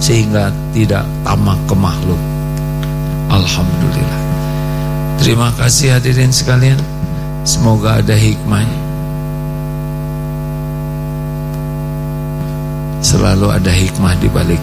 sehingga tidak tamak ke makhluk. Alhamdulillah. Terima kasih hadirin sekalian. Semoga ada hikmahnya. Selalu ada hikmah di balik